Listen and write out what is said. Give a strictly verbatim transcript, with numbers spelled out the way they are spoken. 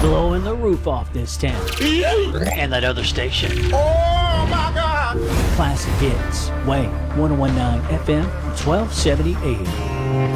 blowing the roof off this town. And that other station. Oh my God! Classic hits. Wayne, one oh one point nine F M, twelve seventy A M.